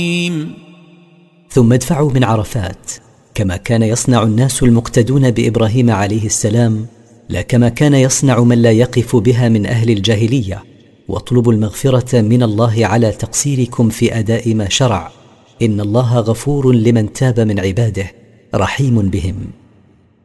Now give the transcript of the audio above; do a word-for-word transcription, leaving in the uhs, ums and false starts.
ثم ادفعوا من عرفات كما كان يصنع الناس المقتدون بإبراهيم عليه السلام، لا كما كان يصنع من لا يقف بها من أهل الجاهلية، واطلبوا المغفرة من الله على تقصيركم في أداء ما شرع، إن الله غفور لمن تاب من عباده رحيم بهم.